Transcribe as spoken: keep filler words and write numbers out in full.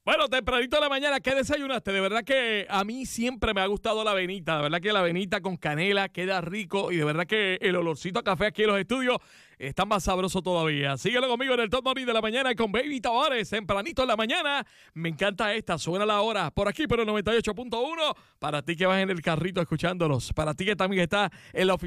Bueno, tempranito de la mañana, ¿qué desayunaste? De verdad que a mí siempre me ha gustado la avenita. De verdad que la avenita con canela queda rico y de verdad que el olorcito a café aquí en los estudios está más sabroso todavía. Síguelo conmigo en el Top Morning de la mañana con Baby Tavares, tempranito en la mañana. Me encanta esta, suena la hora por aquí, por el noventa y ocho punto uno. Para ti que vas en el carrito escuchándolos, para ti que también está en la oficina.